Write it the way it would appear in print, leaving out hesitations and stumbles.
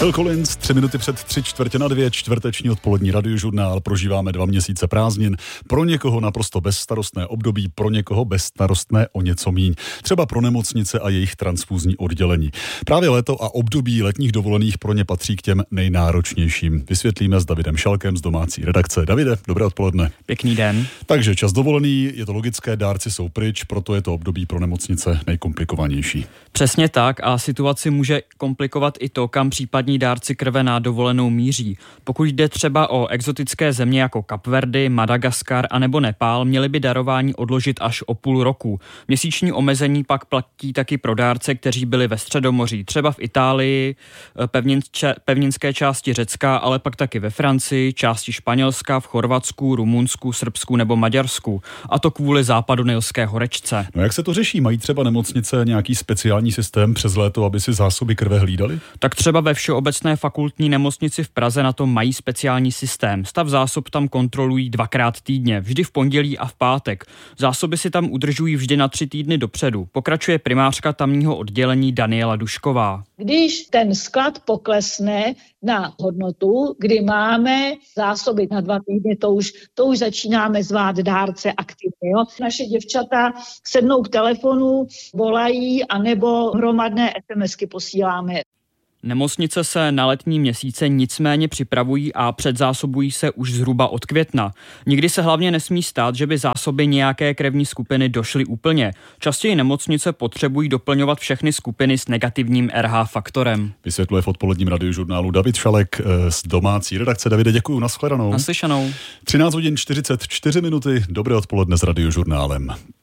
Phil Collins, 3 minuty před 3:45, čtvrteční odpolední radiožurnál. Prožíváme 2 měsíce prázdnin. Pro někoho naprosto bezstarostné období, pro někoho bezstarostné o něco míň. Třeba pro nemocnice a jejich transfúzní oddělení. Právě léto a období letních dovolených pro ně patří k těm nejnáročnějším. Vysvětlíme s Davidem Šalkem z domácí redakce. Davide, dobré odpoledne. Pěkný den. Takže čas dovolený, je to logické, dárci jsou pryč, proto je to období pro nemocnice nejkomplikovanější. Přesně tak a situaci může komplikovat i to, kam případní dárci krve na dovolenou míří. Pokud jde třeba o exotické země jako Kapverdy, Madagaskar anebo Nepál, měli by darování odložit až o půl roku. Měsíční omezení pak platí taky pro dárce, kteří byli ve Středomoří, třeba v Itálii, pevninské části Řecka, ale pak taky ve Francii, části Španělska, v Chorvatsku, Rumunsku, Srbsku nebo Maďarsku. A to kvůli západonilské horečce. No jak se to řeší? Mají třeba nemocnice nějaký speciální systém přes léto, aby si zásoby krve hlídali? Tak třeba ve Všeobecné fakultní nemocnici v Praze na to mají speciální systém. Stav zásob tam kontrolují 2krát týdně, vždy v pondělí a v pátek. Zásoby si tam udržují vždy na 3 týdny dopředu. Pokračuje primářka tamního oddělení Daniela Dušková. Když ten sklad poklesne na hodnotu, kdy máme zásoby na 2 týdny, to už začínáme zvát dárce aktivně. Jo? Naše děvčata sednou k telefonu, volají anebo hromadné SMSky posíláme. Nemocnice se na letní měsíce nicméně připravují a předzásobují se už zhruba od května. Nikdy se hlavně nesmí stát, že by zásoby nějaké krevní skupiny došly úplně. Častěji nemocnice potřebují doplňovat všechny skupiny s negativním RH faktorem. Vysvětluje v odpoledním radiožurnálu David Šalek z domácí redakce. Davide, děkuju, nashledanou. Naslyšenou. 13:44, dobré odpoledne s radiožurnálem.